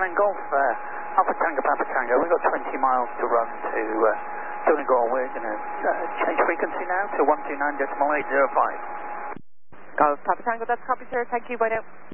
Golf, Alpha Tango, Papa Tango. We've got 20 miles to run to Donegal. We're going to change frequency now to 129.805. Golf, Papa Tango, that's copy, sir. Thank you. Bye now.